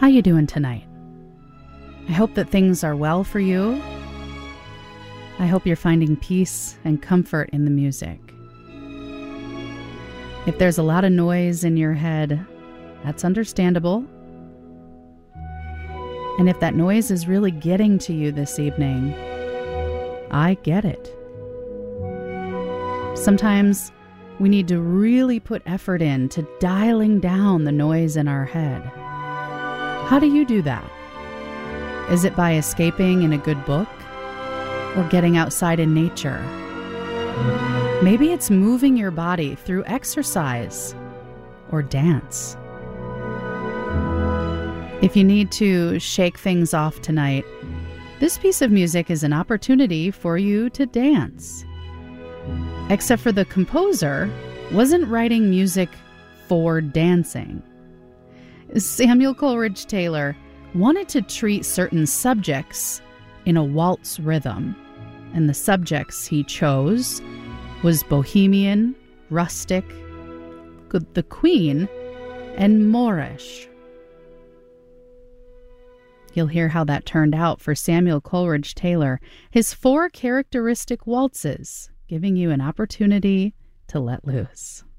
How you doing tonight? I hope that things are well for you. I hope you're finding peace and comfort in the music. If there's a lot of noise in your head, that's understandable. And if that noise is really getting to you this evening, I get it. Sometimes we need to really put effort into dialing down the noise in our head. How do you do that? Is it by escaping in a good book or getting outside in nature? Maybe it's moving your body through exercise or dance. If you need to shake things off tonight, this piece of music is an opportunity for you to dance. Except for the composer wasn't writing music for dancing. Samuel Coleridge Taylor wanted to treat certain subjects in a waltz rhythm, and the subjects he chose was bohemian, rustic, the Queen, and Moorish. You'll hear how that turned out for Samuel Coleridge Taylor, his 4 characteristic waltzes, giving you an opportunity to let loose.